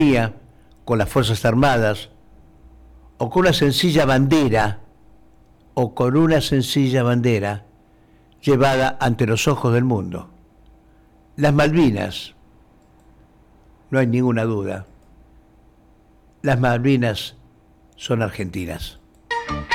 con las Fuerzas Armadas, o con una sencilla bandera, o con una sencilla bandera llevada ante los ojos del mundo. Las Malvinas, no hay ninguna duda, las Malvinas son argentinas.